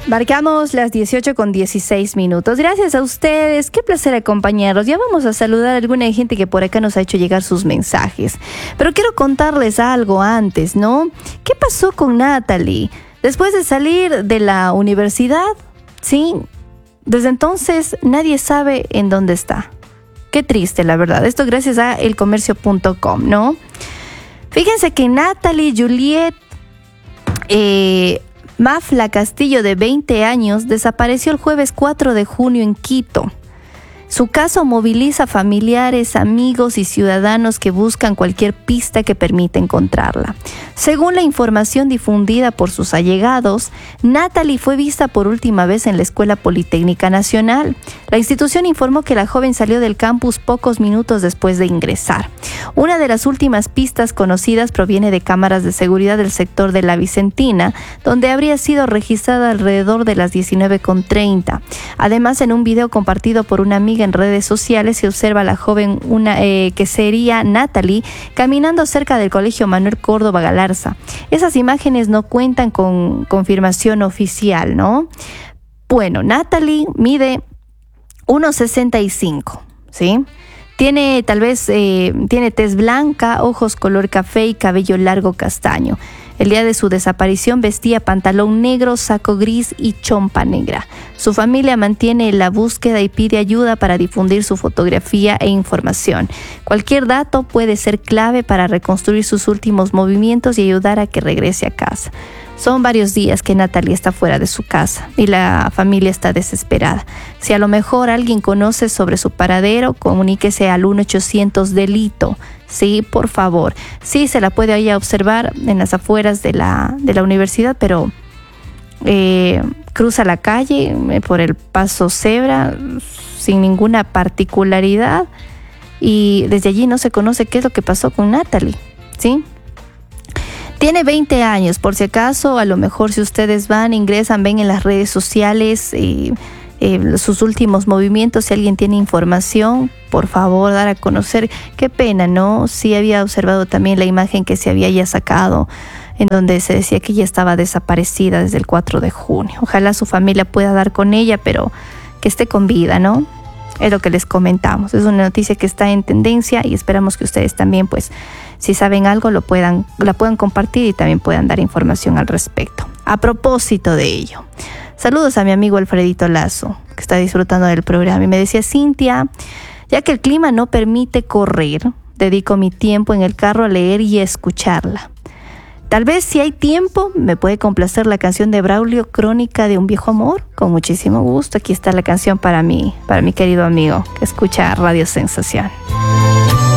Marcamos las 18:16. Gracias a ustedes. Qué placer acompañarlos. Ya vamos a saludar a alguna gente que por acá nos ha hecho llegar sus mensajes. Pero quiero contarles algo antes, ¿no? ¿Qué pasó con Natalie? Después de salir de la universidad, sí, desde entonces nadie sabe en dónde está. Qué triste, la verdad. Esto gracias a elcomercio.com, ¿no? Fíjense que Natalie Juliet Mafla Castillo, de 20 años, desapareció el jueves 4 de junio en Quito. Su caso moviliza familiares, amigos y ciudadanos que buscan cualquier pista que permita encontrarla. Según la información difundida por sus allegados, Natalie fue vista por última vez en la Escuela Politécnica Nacional. La institución informó que la joven salió del campus pocos minutos después de ingresar. Una de las últimas pistas conocidas proviene de cámaras de seguridad del sector de La Vicentina, donde habría sido registrada alrededor de las 19:30. Además, en un video compartido por una amiga en redes sociales se observa a la joven, que sería Natalie, caminando cerca del Colegio Manuel Córdoba Galarza. Esas imágenes no cuentan con confirmación oficial, ¿no? Bueno, Natalie mide 1,65, ¿sí? Tiene tez blanca, ojos color café y cabello largo castaño. El día de su desaparición vestía pantalón negro, saco gris y chompa negra. Su familia mantiene la búsqueda y pide ayuda para difundir su fotografía e información. Cualquier dato puede ser clave para reconstruir sus últimos movimientos y ayudar a que regrese a casa. Son varios días que Natalie está fuera de su casa y la familia está desesperada. Si a lo mejor alguien conoce sobre su paradero, comuníquese al 1-800-delito. Sí, por favor. Sí, se la puede ahí observar en las afueras de la universidad, pero cruza la calle por el paso cebra sin ninguna particularidad y desde allí no se conoce qué es lo que pasó con Natalie, ¿sí? Tiene 20 años, por si acaso, a lo mejor si ustedes ingresan, ven en las redes sociales sus últimos movimientos. Si alguien tiene información, por favor, dar a conocer. Qué pena, ¿no? Sí había observado también la imagen que se había ya sacado, en donde se decía que ella estaba desaparecida desde el 4 de junio. Ojalá su familia pueda dar con ella, pero que esté con vida, ¿no? Es lo que les comentamos. Es una noticia que está en tendencia y esperamos que ustedes también, pues, si saben algo, la puedan compartir y también puedan dar información al respecto. A propósito de ello, saludos a mi amigo Alfredito Lazo, que está disfrutando del programa. Y me decía: Cintia, ya que el clima no permite correr, dedico mi tiempo en el carro a leer y a escucharla. Tal vez, si hay tiempo, me puede complacer la canción de Braulio, Crónica de un viejo amor. Con muchísimo gusto. Aquí está la canción para mi querido amigo que escucha Radio Sensación.